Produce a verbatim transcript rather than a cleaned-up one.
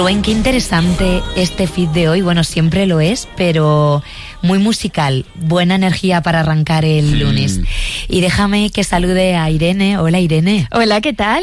Rubén, qué interesante este feed de hoy. Bueno, siempre lo es, pero muy musical. Buena energía para arrancar el lunes. Mm. Y déjame que salude a Irene. Hola, Irene. Hola, ¿qué tal?